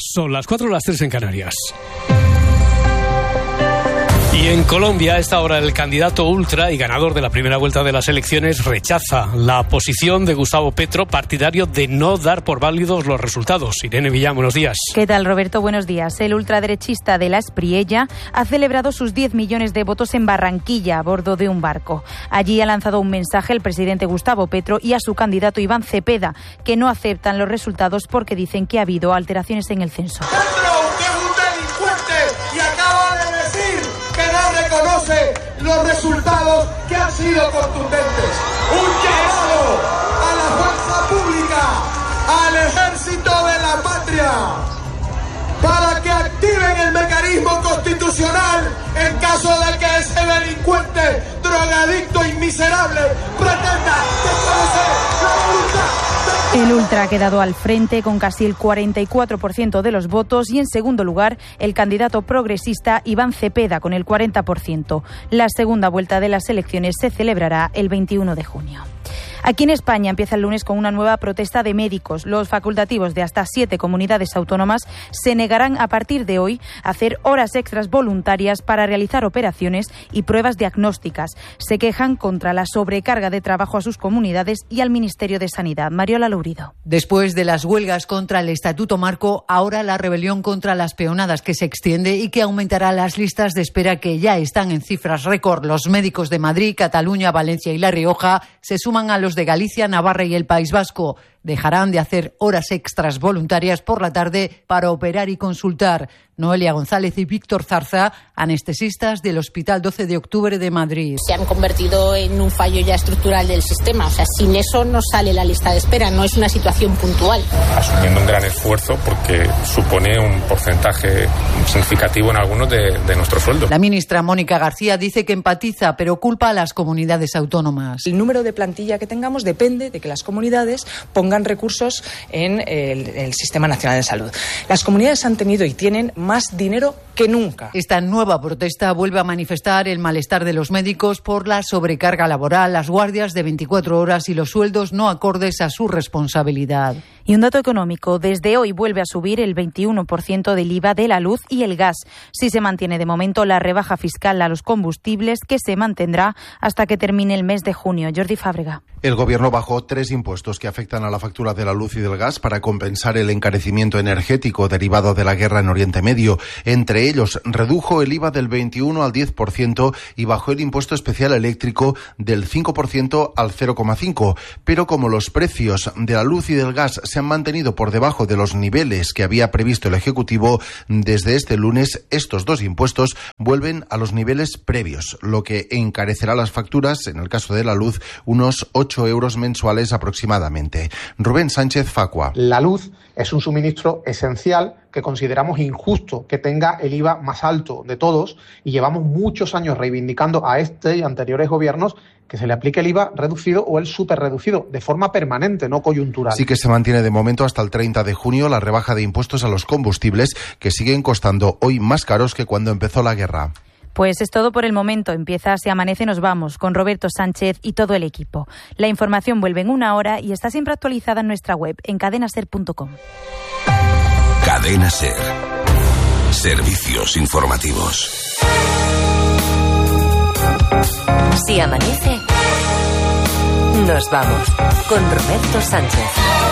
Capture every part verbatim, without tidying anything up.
Son las cuatro, las tres en Canarias. Y en Colombia, a esta hora, el candidato ultra y ganador de la primera vuelta de las elecciones rechaza la posición de Gustavo Petro, partidario de no dar por válidos los resultados. Irene Villán, buenos días. ¿Qué tal, Roberto? Buenos días. El ultraderechista de la Espriella ha celebrado sus diez millones de votos en Barranquilla a bordo de un barco. Allí ha lanzado un mensaje al presidente Gustavo Petro y a su candidato Iván Cepeda, que no aceptan los resultados porque dicen que ha habido alteraciones en el censo. Reconoce los resultados que han sido contundentes. Un llamado a la fuerza pública, al ejército de la patria, para que activen el mecanismo constitucional en caso de que ese delincuente, drogadicto y miserable pretenda desconocer la voluntad. El ultra ha quedado al frente con casi el cuarenta y cuatro por ciento de los votos y en segundo lugar el candidato progresista Iván Cepeda con el cuarenta por ciento. La segunda vuelta de las elecciones se celebrará el veintiuno de junio. Aquí en España empieza el lunes con una nueva protesta de médicos. Los facultativos de hasta siete comunidades autónomas se negarán a partir de hoy a hacer horas extras voluntarias para realizar operaciones y pruebas diagnósticas. Se quejan contra la sobrecarga de trabajo a sus comunidades y al Ministerio de Sanidad. Mariola Lourido. Después de las huelgas contra el Estatuto Marco, ahora la rebelión contra las peonadas que se extiende y que aumentará las listas de espera que ya están en cifras récord. Los médicos de Madrid, Cataluña, Valencia y La Rioja se suman a los de Galicia, Navarra y el País Vasco. Dejarán de hacer horas extras voluntarias por la tarde para operar y consultar. Noelia González y Víctor Zarza, anestesistas del Hospital doce de octubre de Madrid. Se han convertido en un fallo ya estructural del sistema. O sea, sin eso no sale la lista de espera, no es una situación puntual. Asumiendo un gran esfuerzo porque supone un porcentaje significativo en algunos de, de nuestro sueldo. La ministra Mónica García dice que empatiza, pero culpa a las comunidades autónomas. El número de plantilla que tengamos depende de que las comunidades pongan recursos en el, el Sistema Nacional de Salud. Las comunidades han tenido y tienen más dinero que nunca. Esta nueva protesta vuelve a manifestar el malestar de los médicos por la sobrecarga laboral, las guardias de veinticuatro horas y los sueldos no acordes a su responsabilidad. Y un dato económico, desde hoy vuelve a subir el veintiuno por ciento del I V A de la luz y el gas. Si se mantiene de momento la rebaja fiscal a los combustibles, que se mantendrá hasta que termine el mes de junio. Jordi Fábrega. El Gobierno bajó tres impuestos que afectan a la factura de la luz y del gas para compensar el encarecimiento energético derivado de la guerra en Oriente Medio. Entre ellos, redujo el I V A del veintiuno al diez por ciento y bajó el impuesto especial eléctrico del cinco por ciento al cero coma cinco por ciento. Pero como los precios de la luz y del gas se han mantenido por debajo de los niveles que había previsto el Ejecutivo, desde este lunes estos dos impuestos vuelven a los niveles previos, lo que encarecerá las facturas, en el caso de la luz, unos ocho euros mensuales aproximadamente. Rubén Sánchez Facua. La luz es un suministro esencial que consideramos injusto que tenga el I V A más alto de todos y llevamos muchos años reivindicando a este y anteriores gobiernos que se le aplique el I V A reducido o el superreducido de forma permanente, no coyuntural. Sí que se mantiene de momento hasta el treinta de junio la rebaja de impuestos a los combustibles que siguen costando hoy más caros que cuando empezó la guerra. Pues es todo por el momento. Empieza Se Amanece, nos vamos con Roberto Sánchez y todo el equipo. La información vuelve en una hora y está siempre actualizada en nuestra web en cadena ser punto com. Cadena Ser. Servicios informativos. Si amanece, nos vamos con Roberto Sánchez.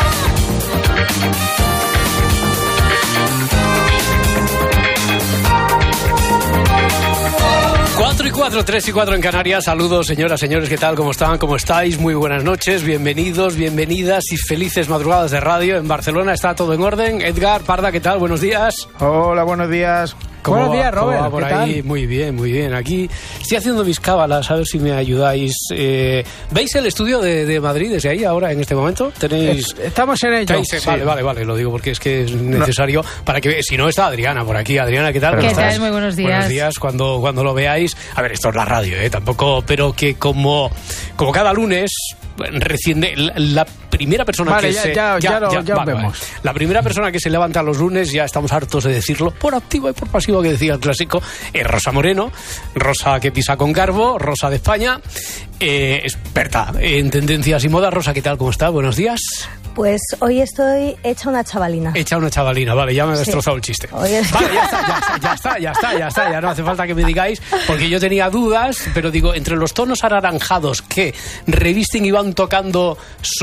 Cuatro y cuatro, tres y cuatro en Canarias. Saludos, señoras, señores, ¿qué tal? ¿Cómo están? ¿Cómo estáis? Muy buenas noches, bienvenidos, bienvenidas y felices madrugadas de radio. En Barcelona está todo en orden. Edgar Parda, ¿qué tal? Buenos días. Hola, buenos días. Buenos días, Robert. ¿Cómo va por ahí? Tal? Muy bien, muy bien. Aquí estoy haciendo mis cábalas, a ver si me ayudáis. Eh, ¿Veis el estudio de, de Madrid desde ahí ahora, en este momento? ¿Tenéis? Estamos en ello. Sí. Vale, vale, vale. Lo digo porque es que es necesario no. para que... Si no, está Adriana por aquí. Adriana, ¿qué tal? ¿Qué tal? Muy buenos días. Buenos días. Cuando, cuando lo veáis... A ver, esto es la radio, ¿eh? Tampoco... Pero que como, como cada lunes... Recién de, la, la primera persona vale, que ya, se ya, ya, ya, lo, ya vale, vemos vale. La primera persona que se levanta los lunes, ya estamos hartos de decirlo, por activo y por pasivo, que decía el clásico, es Rosa Moreno. Rosa que pisa con garbo, Rosa de España, eh, experta en tendencias y moda. Rosa, ¿qué tal? ¿Cómo está? Buenos días. Pues hoy estoy hecha una chavalina. Hecha una chavalina, vale, ya me he destrozado sí. el chiste. Vale, ya está, ya está, ya está, ya está, ya está, ya no hace falta que me digáis, porque yo tenía dudas, pero digo, entre los tonos anaranjados que revisten y van tocando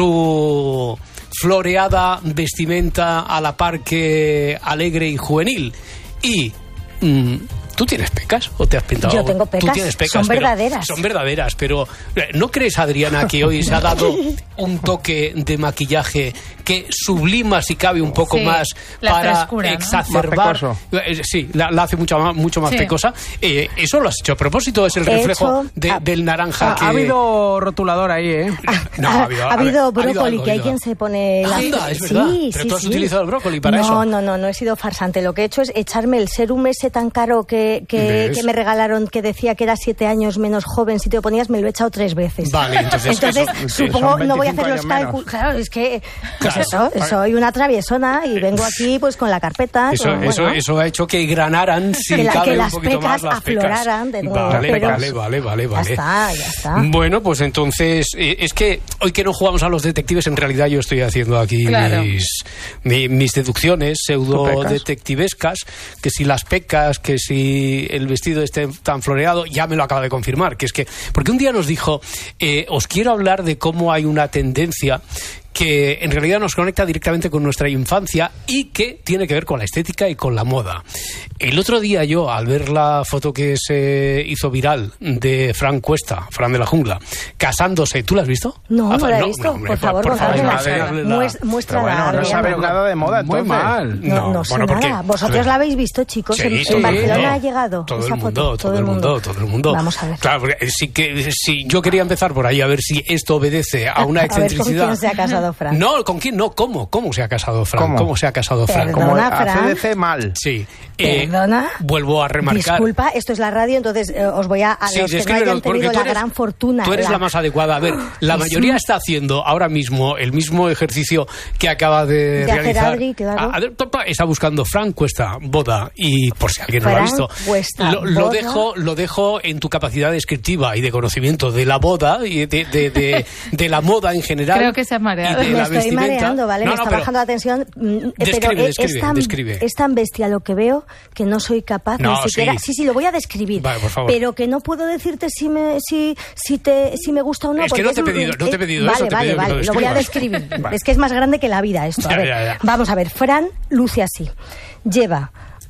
su floreada vestimenta a la par que alegre y juvenil, y... Mmm, ¿tú tienes pecas o te has pintado? Yo tengo pecas, ¿Tú tienes pecas? son verdaderas. Son verdaderas, pero ¿no crees, Adriana, que hoy se ha dado un toque de maquillaje que sublima, si cabe, un poco sí, más para frescura, exacerbar? ¿No? Sí, la, la hace mucho más, mucho más sí. pecosa. Eh, ¿Eso lo has hecho a propósito? ¿Es el He reflejo de, a, del naranja? Ha, que... ha habido rotulador ahí, ¿eh? No, ha habido, ha habido brócoli, ha habido algo, que hay quien se pone... La... Anda, es verdad. Sí, pero sí, tú has sí. utilizado el brócoli para no, eso. No, no, no, no he sido farsante. Lo que he hecho es echarme el serum ese tan caro que, que, que me regalaron, que decía que era siete años menos joven si te lo ponías, me lo he echado tres veces. Vale, entonces... entonces eso, supongo, no voy a hacer los cálculos. Claro, es que... Pues claro, eso, soy una traviesona y vengo aquí pues con la carpeta. Eso, con, eso, bueno, eso ha hecho que granaran, si que, la, cabe que un las poquito pecas más las afloraran pecas. de nuevo. Vale, pero vale, vale, vale, vale. Ya está, ya está. Bueno, pues entonces, eh, es que hoy que no jugamos a los detectives, en realidad yo estoy haciendo aquí claro. mis, mi, mis deducciones pseudo-detectivescas, que si las pecas, que si el vestido esté tan floreado, ya me lo acaba de confirmar, que es que, porque un día nos dijo, eh, os quiero hablar de cómo hay una tendencia que en realidad nos conecta directamente con nuestra infancia y que tiene que ver con la estética y con la moda. El otro día yo, al ver la foto que se hizo viral de Fran Cuesta, Fran de la Jungla, casándose, ¿tú la has visto? No, ah, no la he no, visto. No, hombre, por favor, por favor, muestra bueno, no sabes nada de moda, muy mal. No, no, no sé bueno, nada. ¿Vosotros la habéis visto, chicos? Sí, en, todo en Barcelona mundo. ha llegado todo esa el foto. Mundo, todo el mundo, todo el mundo. Vamos a ver. Claro, porque sí que si yo quería empezar por ahí a ver si esto obedece a una excentricidad. A ver, ¿con quién se ha casado Fran? No, ¿con quién? No, ¿cómo? ¿Cómo se ha casado Fran? ¿Cómo, ¿Cómo se ha casado Fran? Perdona, Como Fran. a C D C mal. Sí. Perdona. Eh, vuelvo a remarcar. Disculpa, esto es la radio, entonces eh, os voy a... A sí, los que no hayan tenido la eres, gran fortuna. Tú eres la, la más adecuada. A ver, la mayoría está haciendo ahora mismo el mismo ejercicio que acaba de, de realizar. Hacer Adri, claro. a, a, está buscando Fran Cuesta boda y por si alguien Fran no lo ha visto, Cuesta, lo, lo, dejo, lo dejo en tu capacidad descriptiva y de conocimiento de la boda y de, de, de, de la moda en general. Creo que se ha mareado. Me estoy vestimenta. mareando, ¿vale? No, me no, está bajando la tensión. Describe, pero describe, es, tan, describe. es tan bestia lo que veo que no soy capaz no, ni siquiera... Sí. sí, sí, lo voy a describir. Vale, por favor. Pero que no puedo decirte si me, si, si te, si me gusta o no. Es que no te he pedido, no te he pedido eso. Vale, te vale, pedido vale. Que lo, lo voy a describir. Vale. Es que es más grande que la vida esto. A ya, ver, ya, ya. Vamos a ver. Fran luce así. Lleva...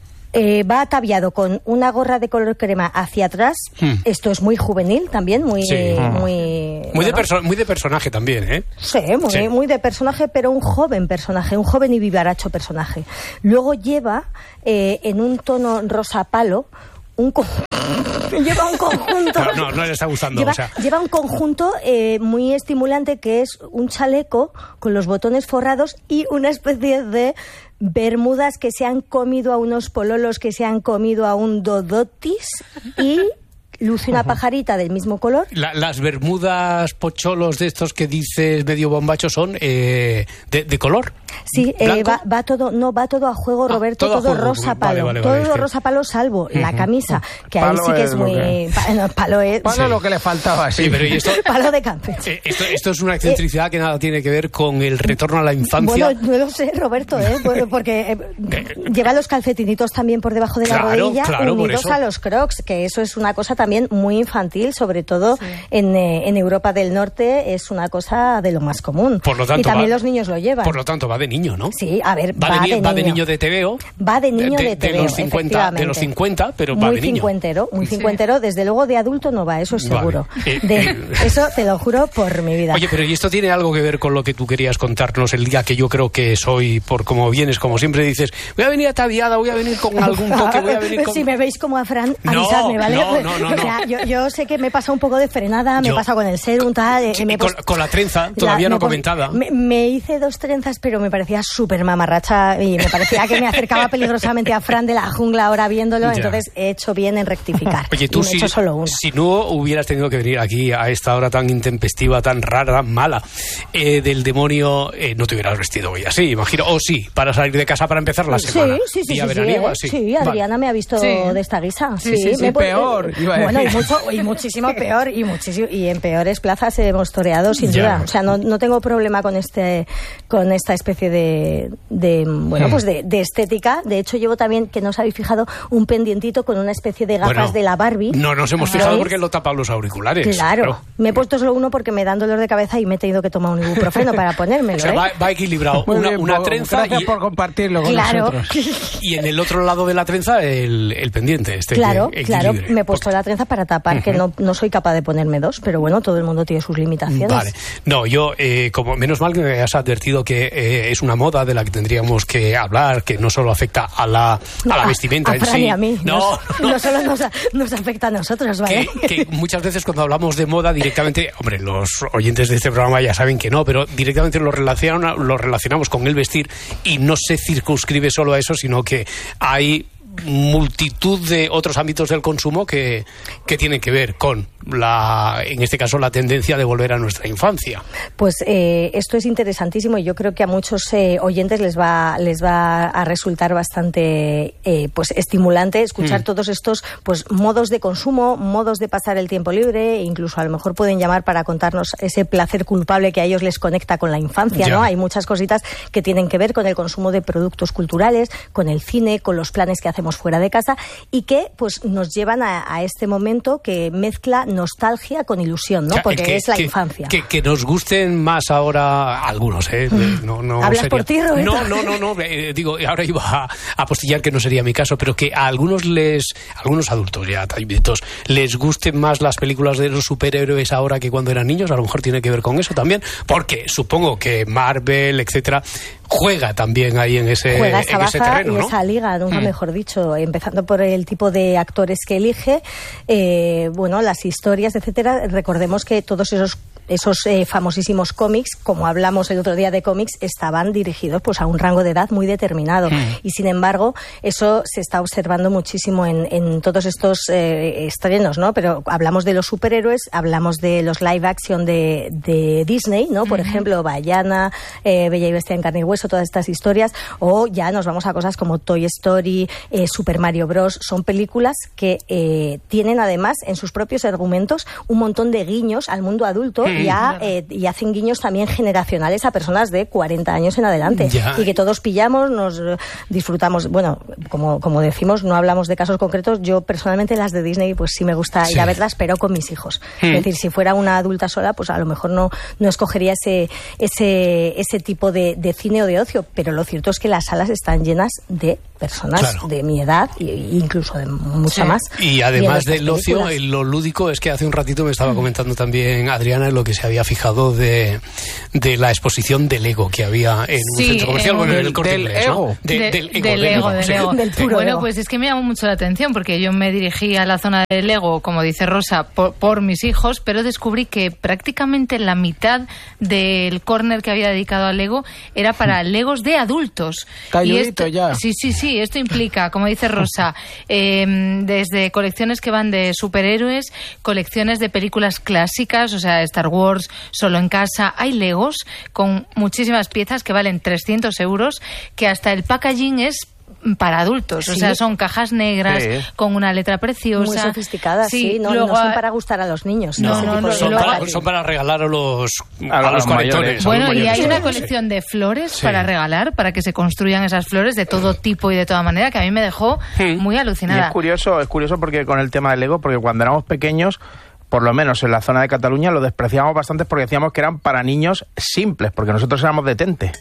Eh, va ataviado con una gorra de color crema hacia atrás. Hmm. Esto es muy juvenil también, muy... Sí. muy, muy, bueno. de perso- muy de personaje también, ¿eh? Sí muy, sí, muy de personaje, pero un joven personaje, un joven y vivaracho personaje. Luego lleva eh, en un tono rosa palo un co- lleva un conjunto no, no, no le está gustando lleva, o sea. lleva un conjunto eh, muy estimulante que es un chaleco con los botones forrados y una especie de bermudas que se han comido a unos pololos que se han comido a un dodotis y luce una pajarita del mismo color. La, las bermudas pocholos de estos que dices medio bombacho son eh, de, de color. Sí, eh, va, va todo, no va todo a juego, Roberto, ah, todo, todo juego. rosa palo, vale, vale, vale, todo rosa palo salvo uh-huh. la camisa, que ahí palo sí que es muy que... pa, no, palo es palo sí. lo que le faltaba, sí, sí pero ¿y esto? Palo de Campeche. Eh, esto, esto es una excentricidad eh, que nada tiene que ver con el retorno a la infancia. Bueno, no lo sé, Roberto, ¿eh? porque eh, lleva los calcetinitos también por debajo de claro, la rodilla, claro, unidos a los crocs, que eso es una cosa también muy infantil, sobre todo sí. en, eh, en Europa del Norte es una cosa de lo más común. Por lo tanto, y también va, los niños lo llevan. Por lo tanto, va de niño, ¿no? Sí, a ver, va, va, de, ni- de, va niño. de niño de T V O. Va de niño de, de, T V O, de los cincuenta, de los cincuenta, pero muy va de niño. Cincuentero, muy cincuentero, sí. Desde luego de adulto no va, eso es seguro. Vale. De, eh, eso te lo juro por mi vida. Oye, pero ¿y esto tiene algo que ver con lo que tú querías contarnos el día que yo creo que soy, por como vienes, como siempre dices, voy a venir ataviada, voy a venir con algún toque, voy a venir con... Si me veis como a Fran, no, avisadme, ¿vale? No, no, no, no. O sea, yo, yo sé que me pasa un poco de frenada, me yo, pasa con el serum, tal... Eh, sí, me con, con la trenza, todavía la, no comentada. Me, me hice dos trenzas, pero me parecía súper mamarracha y me parecía que me acercaba peligrosamente a Fran de la Jungla ahora viéndolo, ya. Entonces he hecho bien en rectificar. Oye, tú si, solo si no hubieras tenido que venir aquí a esta hora tan intempestiva, tan rara, tan mala, eh, del demonio, eh, no te hubieras vestido hoy así, imagino. O sí, para salir de casa para empezar la semana. Sí, sí, sí. Día Sí, veraniego, sí, así. sí, Adriana vale. me ha visto sí. de esta guisa. Sí, sí, sí, sí me peor. Iba a decir. bueno, y, mucho, y muchísimo peor, y muchísimo, y en peores plazas hemos toreado, sin Ya. duda. O sea, no, no tengo problema con este, con esta especie de, de bueno, pues de, de estética. De hecho, llevo también, que no os habéis fijado, un pendientito con una especie de gafas Bueno, de la Barbie. No nos hemos ¿Veis? fijado porque lo tapan los auriculares. Claro. Me he puesto solo uno porque me dan dolor de cabeza y me he tenido que tomar un ibuprofeno para ponérmelo. O sea, ¿eh? va, va equilibrado. Muy Una, bien, una por- trenza gracias y, por compartirlo con Claro. nosotros. y en el otro lado de la trenza el, el pendiente. Este Claro, que claro, equilibre. me he puesto la trenza para tapar, que no, no soy capaz de ponerme dos, pero bueno, todo el mundo tiene sus limitaciones. Vale. No, yo, eh, como menos mal que me has advertido que eh, es una moda de la que tendríamos que hablar, que no solo afecta a la, a la vestimenta a en Fran sí. y a mí. No, no, no solo nos, nos afecta a nosotros, ¿vale? que, que muchas veces cuando hablamos de moda directamente, hombre, los oyentes de este programa ya saben que no, pero directamente lo, relaciona, lo relacionamos con el vestir y no se circunscribe solo a eso, sino que hay multitud de otros ámbitos del consumo que, que tienen que ver con la, en este caso, la tendencia de volver a nuestra infancia. Pues eh, esto es interesantísimo y yo creo que a muchos eh, oyentes les va les va a resultar bastante eh, pues estimulante escuchar Mm. todos estos pues modos de consumo, modos de pasar el tiempo libre, e incluso a lo mejor pueden llamar para contarnos ese placer culpable que a ellos les conecta con la infancia, Ya. ¿no? Hay muchas cositas que tienen que ver con el consumo de productos culturales, con el cine, con los planes que hacemos fuera de casa y que pues nos llevan a, a este momento que mezcla nostalgia con ilusión, ¿no? O sea, Porque que- es la que- infancia. Que, que nos gusten más ahora algunos, ¿eh? No, no ¿Hablas sería- por ti, Roberto? No, no, no, no. eh, digo, ahora iba a apostillar que no sería mi caso, pero que a algunos les, a algunos adultos ya, tallitos, les gusten más las películas de los superhéroes ahora que cuando eran niños. A lo mejor tiene que ver con eso también, porque supongo que Marvel, etcétera, juega también ahí en ese, Juega esa en ese baza terreno, y ¿no? esa liga, nunca Mm. mejor dicho, empezando por el tipo de actores que elige, eh, bueno, las historias, etcétera. Recordemos que todos esos esos eh, famosísimos cómics, como hablamos el otro día de cómics, estaban dirigidos pues a un rango de edad muy determinado. Mm. Y sin embargo, eso se está observando muchísimo en, en todos estos eh, estrenos, ¿no? Pero hablamos de los superhéroes, hablamos de los live action de, de Disney, ¿no? Por Ujú. ejemplo, Vaiana, eh, Bella y Bestia en carne y hueso, todas estas historias, o ya nos vamos a cosas como Toy Story, eh, Super Mario Bros. Son películas que eh, tienen además en sus propios argumentos un montón de guiños al mundo adulto Mm. y, a, eh, y hacen guiños también generacionales a personas de cuarenta años en adelante. Ya. Y que todos pillamos, nos eh, disfrutamos. Bueno, como, como decimos, no hablamos de casos concretos. Yo personalmente las de Disney pues sí me gusta Sí. ir a verlas, pero con mis hijos. Mm. Es decir, si fuera una adulta sola, pues a lo mejor no, no escogería ese, ese, ese tipo de, de cine o de ocio. Pero lo cierto es que las salas están llenas de personas Claro. de mi edad e incluso de mucha Sí. más. Y además viendo del estas ocio, películas. en lo lúdico es que hace un ratito me estaba comentando también Adriana en lo que se había fijado de, de la exposición del Lego que había en un Sí, centro comercial, en bueno, en un- el Corte del Inglés, ¿no? Ego. De- De- del Ego, del Lego, del sí. Lego. Bueno, pues es que me llamó mucho la atención porque yo me dirigí a la zona del Lego, como dice Rosa, por, por mis hijos, pero descubrí que prácticamente la mitad del córner que había dedicado al Lego era para Legos de adultos. Calludito esto, ya. Sí, sí, sí. Esto implica, como dice Rosa, eh, desde colecciones que van de superhéroes, colecciones de películas clásicas, o sea, Star Wars, Solo en casa. Hay Legos con muchísimas piezas que valen trescientos euros, que hasta el packaging es para adultos, o Sí. sea, son cajas negras Sí. con una letra preciosa. Muy sofisticadas, sí, no, luego no son a- para gustar a los niños. No, ese no, tipo no, de Son luego- para, son para regalar a los, a, a los los cuarentones. mayores. a los Bueno, y mayores. hay una Sí. colección de flores Sí. para regalar, para que se construyan esas flores de todo tipo y de toda manera, que a mí me dejó muy Y alucinada. es curioso, es curioso porque con el tema del Lego, porque cuando éramos pequeños, por lo menos en la zona de Cataluña, lo despreciábamos bastante porque decíamos que eran para niños simples, porque nosotros éramos de Tente.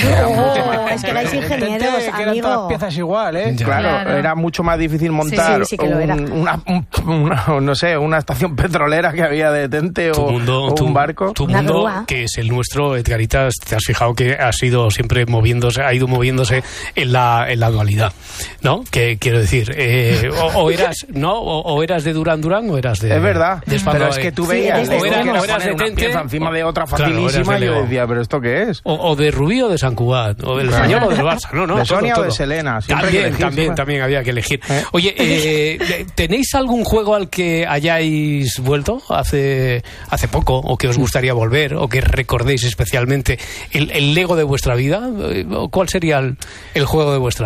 Oh, es que erais ingenieros, Tente, que eran amigo. todas piezas igual, ¿eh? Ya. Claro, Claro. era mucho más difícil montar Sí, sí, sí que lo era. un- una, un- una- no sé, una estación petrolera que había de Tente Tu o, mundo, o tu, un barco. tu Una mundo, grúa. que es el nuestro, Edgarita, te has fijado que ha sido siempre moviéndose, ha ido moviéndose en la, en la dualidad, ¿no? Que quiero decir, eh, o, o eras, ¿no? O, o eras de Durán Durán o eras de. Es verdad, de Espando pero es de- que tú Sí, veías eres de Lego, o eras- que o era eras poner de una Tente, pieza encima de otra Claro, eras facilísima de y yo Lego. decía, ¿pero esto qué es? O, o de Rubí o de San Cugat, o del Claro. español o del Barça, no, no. De todo, Sonia o todo. de Selena, siempre hay que También, elegir, también, siempre. también había que elegir. ¿Eh? Oye, eh, ¿tenéis algún juego al que hayáis vuelto hace, hace poco, o que os gustaría volver, o que recordéis especialmente el, el Lego de vuestra vida? Eh, ¿Cuál sería el, el juego de vuestra vida?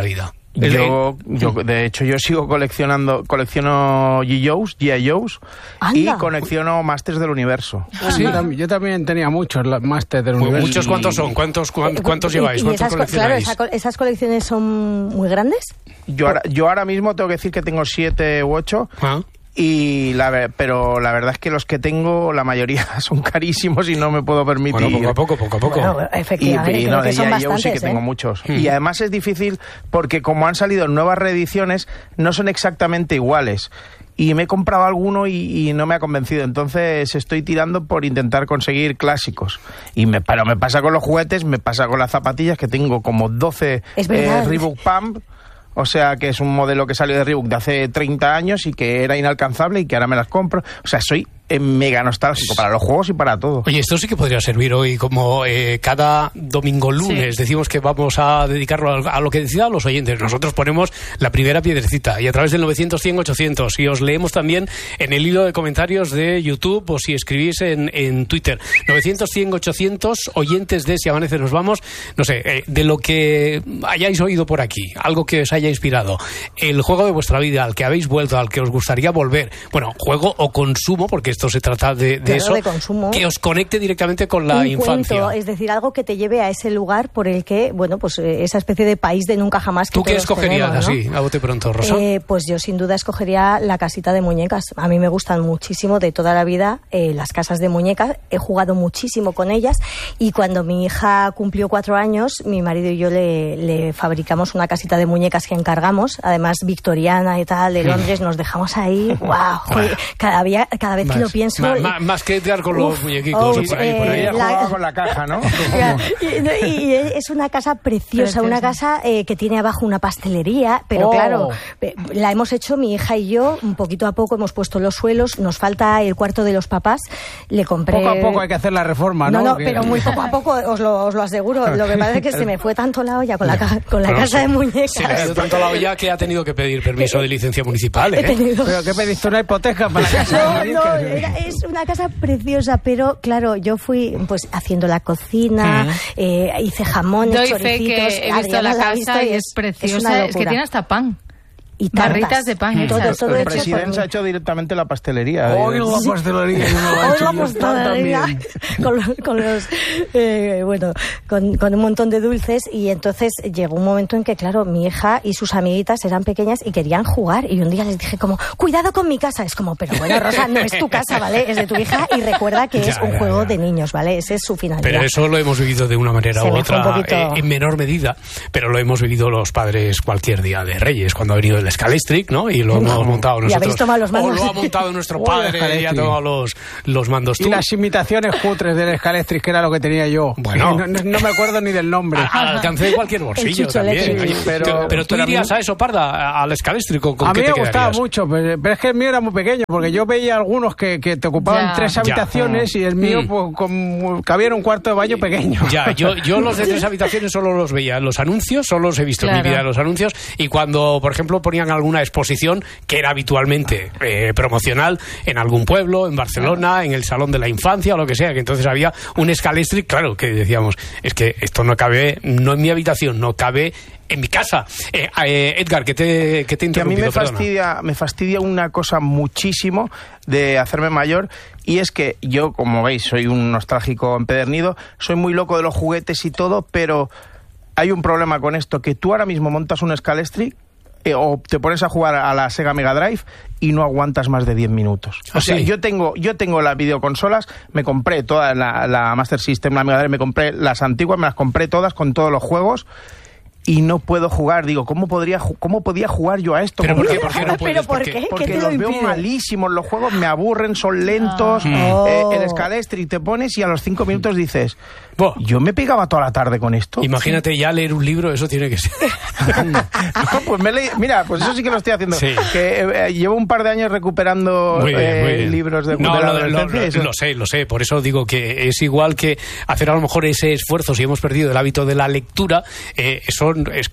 Yo, yo, de hecho, yo sigo coleccionando, colecciono G I. Joes, G I. Joes y colecciono Masters del Universo. Ah, sí, yo también tenía muchos Masters del Universo. ¿Muchos cuántos son? ¿Cuántos, cuántos, cuántos lleváis? ¿Cuántos esas, coleccionáis? Claro, esa, ¿esas colecciones son muy grandes? Yo ahora, yo ahora mismo tengo que decir que tengo siete u ocho. ¿Ah? Y la, pero la verdad es que los que tengo, la mayoría son carísimos y no me puedo permitir. Bueno, poco a poco, poco a poco. Bueno, efectivamente, y, y creo no, que de son G I. bastantes, sí que ¿eh? tengo muchos. Mm. Y además es difícil porque como han salido nuevas reediciones, no son exactamente iguales. Y me he comprado alguno y, y no me ha convencido. Entonces estoy tirando por intentar conseguir clásicos. Y me, pero me pasa con los juguetes, me pasa con las zapatillas, que tengo como doce eh, Reebok Pump. O sea, que es un modelo que salió de Reebok de hace treinta años y que era inalcanzable y que ahora me las compro. O sea, soy mega nostálgico para los juegos y para todo. Oye, esto sí que podría servir hoy como eh, cada domingo lunes. Sí. Decimos que vamos a dedicarlo a, a lo que decidan los oyentes. Nosotros ponemos la primera piedrecita y a través del novecientos cien ochocientos y os leemos también en el hilo de comentarios de YouTube o si escribís en, en Twitter. novecientos cien ochocientos, oyentes de Si Amanece Nos Vamos. No sé, eh, de lo que hayáis oído por aquí, algo que os haya inspirado, el juego de vuestra vida, al que habéis vuelto, al que os gustaría volver. Bueno, juego o consumo, porque esto se trata de, de claro, eso, de consumo. Que os conecte directamente con la un infancia. Cuento, es decir, algo que te lleve a ese lugar por el que, bueno, pues esa especie de país de nunca jamás que ¿Tú qué todos escogerías tenemos, ¿no? así, a bote pronto, Rosa? Eh, pues yo sin duda escogería la casita de muñecas. A mí me gustan muchísimo de toda la vida eh, las casas de muñecas. He jugado muchísimo con ellas y cuando mi hija cumplió cuatro años, mi marido y yo le, le fabricamos una casita de muñecas que encargamos, además victoriana y tal, de Londres. Nos dejamos ahí, wow, cada, día, cada vez más, que lo pienso... Más, más, más que Edgar con los Uf, muñequicos. Oh, por ahí, por ahí. Eh, la, con la caja, ¿no? y, y es una casa preciosa, Preciosa. una casa eh, que tiene abajo una pastelería, pero oh. claro, la hemos hecho mi hija y yo, un poquito a poco hemos puesto los suelos, nos falta el cuarto de los papás, le compré... Poco a poco hay que hacer la reforma, ¿no? No, no, pero muy poco a poco, os lo, os lo aseguro. Lo que pasa es que se me fue tanto la olla con la, con la pero casa sí, de muñecas. Se le ha ido tanto la olla que ha tenido que pedir permiso de licencia municipal, ¿eh? ¿Pero qué pediste? ¿Una hipoteca para la casa? No, no, era, es una casa preciosa, pero claro, yo fui pues haciendo la cocina, uh-huh. eh, hice jamones, Doy choricitos. Fe que he visto la casa visto y es, es preciosa, es, es que tiene hasta pan. Y barritas de pan. Todo, todo, todo el presidente ha hecho directamente la pastelería. Hoy la pastelería. Hoy la pastelería. Con los, con los eh, bueno, con, con un montón de dulces. Y entonces llegó un momento en que, claro, mi hija y sus amiguitas eran pequeñas y querían jugar. Y un día les dije como, cuidado con mi casa. Es como, pero bueno, Rosa, no es tu casa, ¿vale? Es de tu hija y recuerda que ya, es un ya, juego ya. de niños, ¿vale? Ese es su finalidad. Pero eso lo hemos vivido de una manera Se u otra, poquito... eh, en menor medida. Pero lo hemos vivido los padres cualquier día de Reyes, cuando ha venido el Scalestric, ¿no? Y lo no, hemos montado nosotros. Los o lo ha montado nuestro padre y ha tomado los, los mandos tú. Y las imitaciones cutres del Scalestric, que era lo que tenía yo. Bueno. No, no, no me acuerdo ni del nombre. Al alcance de cualquier bolsillo también. Oye, pero, pero, pero tú pero irías a, mí... a eso, Parda, al Scalestric, ¿con, con a qué mí te me gustaba quedarías? mucho, pero, pero es que el mío era muy pequeño, porque yo veía algunos que, que te ocupaban ya. tres habitaciones ya. y el mío mm. pues, con, cabía en un cuarto de baño pequeño. Ya, yo, yo los de tres habitaciones solo los veía en los anuncios, solo los he visto claro. en mi vida en los anuncios, y cuando, por ejemplo, ponían alguna exposición que era habitualmente eh, promocional en algún pueblo, en Barcelona, en el Salón de la Infancia o lo que sea, que entonces había un Scalestric, claro, que decíamos, es que esto no cabe, no en mi habitación, no cabe en mi casa. Eh, eh, Edgar, ¿qué te, qué te he interrumpido? Que a mí me fastidia, me fastidia una cosa muchísimo de hacerme mayor, y es que yo, como veis, soy un nostálgico empedernido, soy muy loco de los juguetes y todo, pero hay un problema con esto, que tú ahora mismo montas un Scalestric Eh, o te pones a jugar a la Sega Mega Drive y no aguantas más de diez minutos. O ¿Ah, sea, sí? yo tengo yo tengo las videoconsolas, me compré toda la, la Master System, la Mega Drive, me compré las antiguas, me las compré todas con todos los juegos y no puedo jugar. Digo, ¿cómo podría cómo podía jugar yo a esto? ¿Pero por qué, por qué no puedes? ¿Pero por qué? qué? Porque ¿Qué te los lo veo malísimos, los juegos me aburren, son lentos. Oh. Eh, el Scalestric te pones y a los cinco minutos dices, oh, yo me pegaba toda la tarde con esto. Imagínate ya leer un libro, eso tiene que ser. no, pues me leí, mira, pues eso sí que lo estoy haciendo. Sí. Que eh, llevo un par de años recuperando muy bien, eh, muy bien. libros de, no, de la lo, lo, lo, lo sé, lo sé. Por eso digo que es igual que hacer a lo mejor ese esfuerzo, si hemos perdido el hábito de la lectura, eh, eso es que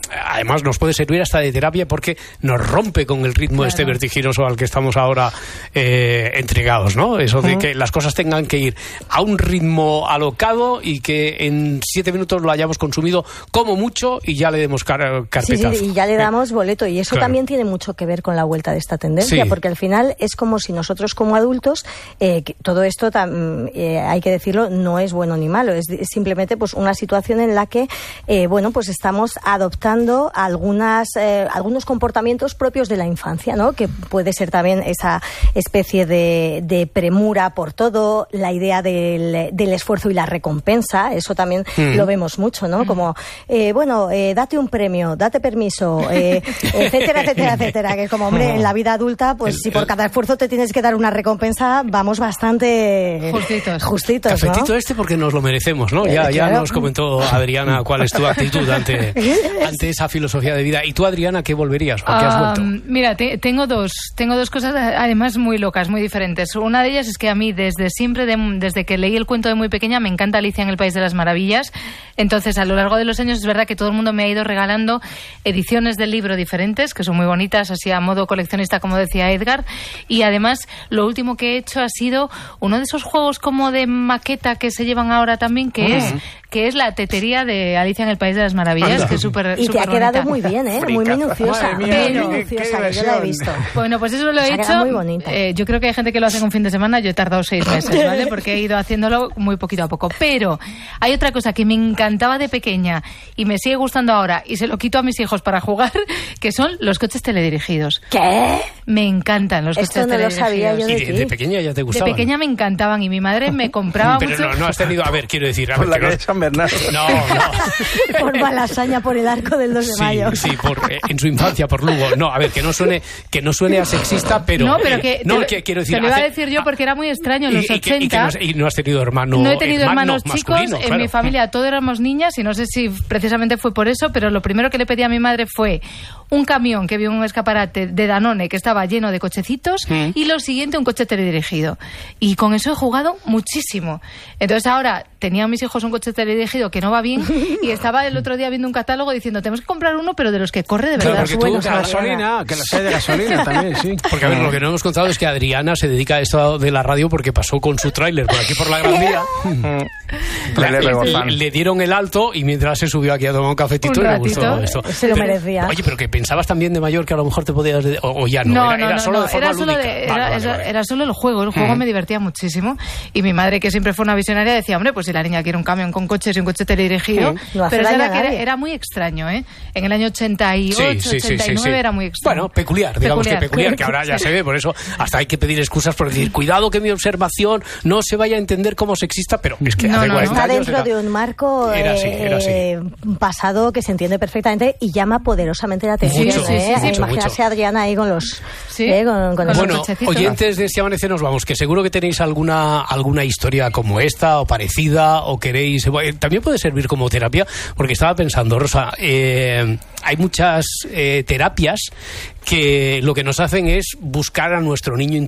además nos puede servir hasta de terapia porque nos rompe con el ritmo claro. este vertiginoso al que estamos ahora eh, entregados, ¿no? Eso de uh-huh. que las cosas tengan que ir a un ritmo alocado y que en siete minutos lo hayamos consumido como mucho y ya le demos car- carpetazo. Sí, sí, y ya le damos boleto. Y eso claro. también tiene mucho que ver con la vuelta de esta tendencia, sí. porque al final es como si nosotros como adultos, eh, todo esto, tam, eh, hay que decirlo, no es bueno ni malo, es, es simplemente pues una situación en la que, eh, bueno, pues estamos adoptando algunas, eh, algunos comportamientos propios de la infancia, ¿no? Que puede ser también esa especie de, de premura por todo, la idea del, del esfuerzo y la recompensa, eso también mm. lo vemos mucho, ¿no? Como, eh, bueno, eh, date un premio, date permiso, eh, etcétera, etcétera, etcétera, que como, hombre, en la vida adulta, pues el, si por cada esfuerzo te tienes que dar una recompensa, vamos bastante justitos, justitos, Cafetito ¿no? este porque nos lo merecemos, ¿no? Ya, ya nos comentó Adriana cuál es tu actitud ante, ante esa filosofía de vida. ¿Y tú, Adriana, qué volverías? ¿O qué has vuelto? Um, mira, te, tengo dos, tengo dos cosas además muy locas, muy diferentes. Una de ellas es que a mí desde siempre, de, desde que leí el cuento de muy pequeña, me encanta Alicia en el País de las Maravillas. Entonces, a lo largo de los años es verdad que todo el mundo me ha ido regalando ediciones del libro diferentes, que son muy bonitas, así a modo coleccionista, como decía Edgar. Y además, lo último que he hecho ha sido uno de esos juegos como de maqueta que se llevan ahora también, que uh-huh. es que es la tetería de Alicia en el País de las Maravillas, Anda. que es súper Y te ha quedado bonita. muy bien, ¿eh? Muy minuciosa. Mía, pero, muy minuciosa, que yo la he visto. Bueno, pues eso lo he hecho. Muy bonita. Eh, yo creo que hay gente que lo hace en un fin de semana, yo he tardado seis meses, ¿vale? Porque he ido haciéndolo muy poquito a poco. Pero hay otra cosa que me encantaba de pequeña y me sigue gustando ahora y se lo quito a mis hijos para jugar, que son los coches teledirigidos. ¿Qué? Me encantan los Esto coches no teledirigidos. Lo sabía yo de, ¿Y de, de pequeña ya te gustaban? De pequeña me encantaban y mi madre me compraba Pero mucho... no, no has tenido... A ver, quiero decir... A por ver, la calle no, San Bernardo. No, no. Por Malasaña, por el arco del dos de mayo. Sí, sí, por, eh, en su infancia, por Lugo. No, a ver, que no suene, que no suene a sexista, pero... No, pero que... Eh, no, te, que quiero decir... Te lo iba hace, a decir yo porque era muy extraño en los y, y ochenta. Que, y, que no has, y no has tenido hermano... No he tenido hermano, hermanos chicos. En claro. mi familia todos éramos niñas y no sé si precisamente fue por eso, pero lo primero que le pedí a mi madre fue un camión que vio un escaparate de Danone que estaba lleno de cochecitos ¿Mm? y lo siguiente un coche teledirigido. Y con eso he jugado muchísimo. Entonces ahora tenía a mis hijos un coche teledirigido que no va bien y estaba el otro día viendo un catálogo diciendo tenemos que comprar uno pero de los que corre de verdad. Claro, porque bueno, tú, de gasolina, que los hay de gasolina también, sí. Porque a ver, lo que no hemos contado es que Adriana se dedica a esto de la radio porque pasó con su tráiler por aquí por la Gran Vía. le, le, le dieron el alto y mientras se subió aquí a tomar un cafetito un y le gustó esto. Se lo pero, merecía. Oye, pero que pensabas también de mayor que a lo mejor te podías... De, o, o ya no, no, era, no, era no, solo no, de forma era solo, lúdica. de, vale, era, vale, era, vale. era solo el juego, el juego mm. me divertía muchísimo y mi madre, que siempre fue una visionaria, decía, hombre, pues si la niña quiere un camión con coches y un coche teledirigido, sí, no pero es verdad que era, nadie. era muy extraño, ¿eh? En el año ochenta y ocho, sí, sí, ochenta y nueve sí, sí, sí. era muy extraño. Bueno, peculiar, digamos peculiar. que peculiar, que ahora ya se ve, por eso hasta hay que pedir excusas por decir, cuidado que mi observación no se vaya a entender como sexista, pero es que no, hace no, cuarenta no. Está años dentro era, de un marco era así, era así. Eh, pasado que se entiende perfectamente y llama poderosamente la atención. Mucho, ¿eh? sí, sí, Imaginarse mucho. a Adriana ahí con los... Sí. Eh, con, con Bueno, cochecitos. oyentes de Si Amanece nos vamos, que seguro que tenéis alguna alguna historia como esta o parecida o queréis... También puede servir como terapia, porque estaba pensando, Rosa, eh, hay muchas eh, terapias que lo que nos hacen es buscar a nuestro niño